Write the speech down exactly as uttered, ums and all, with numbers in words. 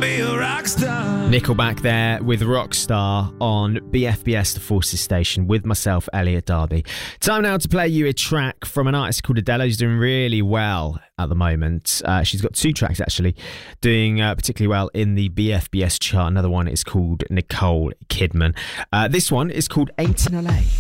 be a rock star. Nickelback there with Rockstar on B F B S The Forces Station with myself, Elliot Darby. Time now to play you a track from an artist called Adele who's doing really well at the moment. Uh, she's got two tracks actually doing uh, particularly well in the B F B S chart. Another one is called Nicole Kidman. Uh, this one is called Ain't in L A.